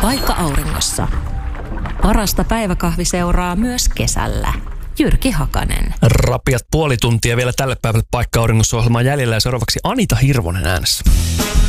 Paikka Auringossa. Parasta päiväkahviseuraa myös kesällä. Jyrki Hakanen. Rapiat puoli tuntia vielä tälle päivälle Paikka Auringossa -ohjelmaa jäljellä ja seuraavaksi Anita Hirvonen äänessä.